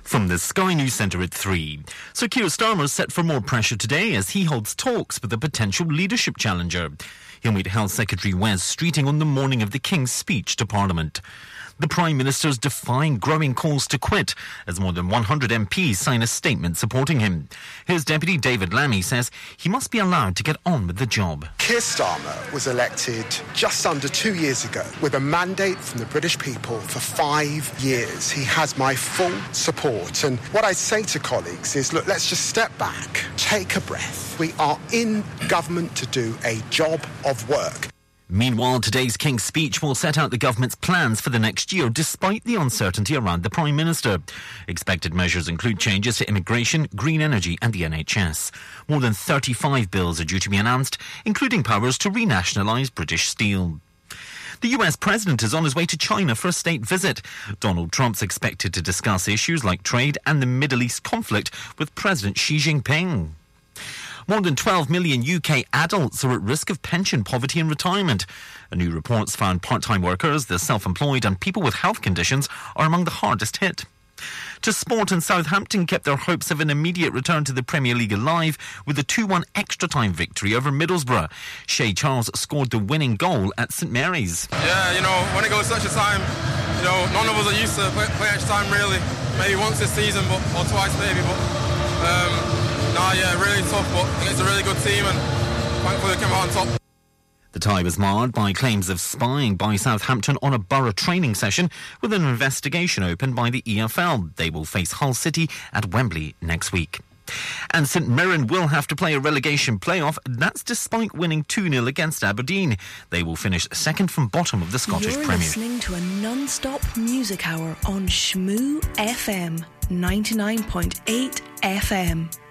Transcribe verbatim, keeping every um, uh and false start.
From the Sky News Centre at three. Sir Keir Starmer set for more pressure today as he holds talks with a potential leadership challenger. He'll meet Health Secretary Wes Streeting on the morning of the King's speech to Parliament. The Prime Minister's defying growing calls to quit as more than one hundred M Ps sign a statement supporting him. His deputy David Lammy says he must be allowed to get on with the job. Keir Starmer was elected just under two years ago with a mandate from the British people for five years. He has my full support. And what I say to colleagues is, look, let's just step back, take a breath. We are in government to do a job of work. Meanwhile, today's King's speech will set out the government's plans for the next year, despite the uncertainty around the Prime Minister. Expected measures include changes to immigration, green energy and the N H S. More than thirty-five bills are due to be announced, including powers to renationalise British Steel. The U S President is on his way to China for a state visit. Donald Trump's expected to discuss issues like trade and the Middle East conflict with President Xi Jinping. More than twelve million U K adults are at risk of pension poverty in retirement. A new report's found part-time workers, the self-employed and people with health conditions are among the hardest hit. To sport, and Southampton kept their hopes of an immediate return to the Premier League alive with a two one extra-time victory over Middlesbrough. Shea Charles scored the winning goal at St Mary's. Yeah, you know, when it goes such a time, you know, none of us are used to play, play extra time really. Maybe once this season, but or twice maybe, but... Um, Nah, yeah, really tough, but I think it's a really good team and thankfully they came out on top. The tie was marred by claims of spying by Southampton on a Borough training session with an investigation opened by the E F L. They will face Hull City at Wembley next week. And St Mirren will have to play a relegation playoff. That's despite winning two nil against Aberdeen. They will finish second from bottom of the Scottish You're Premier. You're listening to a non-stop music hour on Shmoo F M, ninety-nine point eight F M.